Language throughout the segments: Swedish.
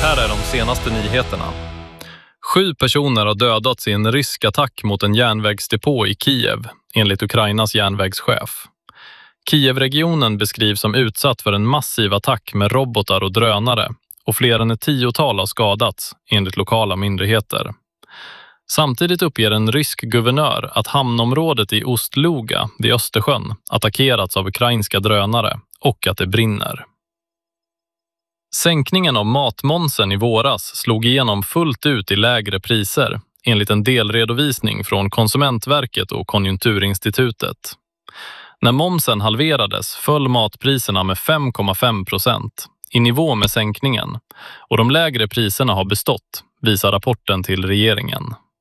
Här är de senaste nyheterna. 7 personer har dödats i en rysk attack mot en järnvägsdepå i Kiev, enligt Ukrainas järnvägschef. Kievregionen beskrivs som utsatt för en massiv attack med robotar och drönare och fler än 10-tal har skadats, enligt lokala myndigheter. Samtidigt uppger en rysk guvernör att hamnområdet i Ostluga vid Östersjön attackerats av ukrainska drönare och att det brinner. Sänkningen av matmomsen i våras slog igenom fullt ut i lägre priser, enligt en delredovisning från Konsumentverket och Konjunkturinstitutet. När momsen halverades föll matpriserna med 5,5%, i nivå med sänkningen, och de lägre priserna har bestått, visar rapporten till regeringen.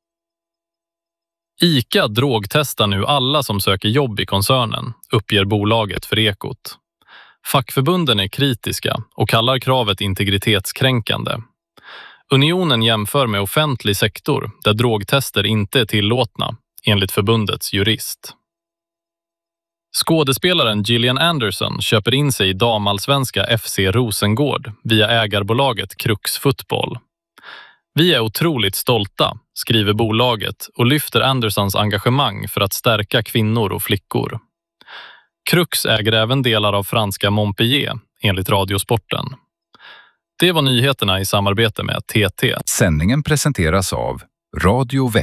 ICA drogtestar nu alla som söker jobb i koncernen, uppger bolaget för Ekot. Fackförbunden är kritiska och kallar kravet integritetskränkande. Unionen jämför med offentlig sektor där drogtester inte är tillåtna, enligt förbundets jurist. Skådespelaren Gillian Anderson köper in sig i damallsvenska FC Rosengård via ägarbolaget Krux Fotboll. Vi är otroligt stolta, skriver bolaget och lyfter Andersons engagemang för att stärka kvinnor och flickor. Krux äger även delar av franska Montpellier, enligt Radiosporten. Det var nyheterna i samarbete med TT. Sändningen presenteras av Radio Vecka.